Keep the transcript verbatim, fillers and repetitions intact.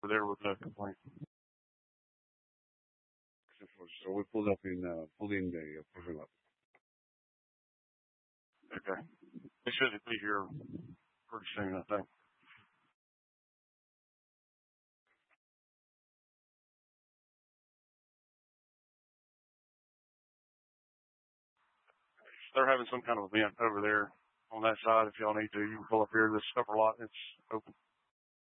over there with no complaint. So we pulled up in uh, pulled in the uh, parking lot. Okay. They should be here pretty soon, I think. They're having some kind of event over there on that side. If y'all need to, you can pull up here. This upper lot, it's open.